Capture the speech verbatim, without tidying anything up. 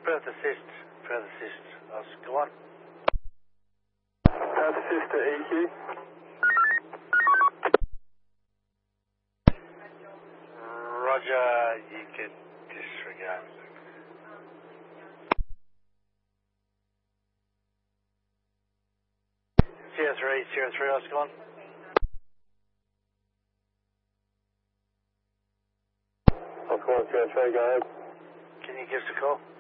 Perth assist. Perth assist. Oscar, go on. Perth assist to E Q. Roger, you can disregard. Sierra three, Sierra three, Oscar, go on. Oscar one, Sierra three, go ahead. Can you give us a call?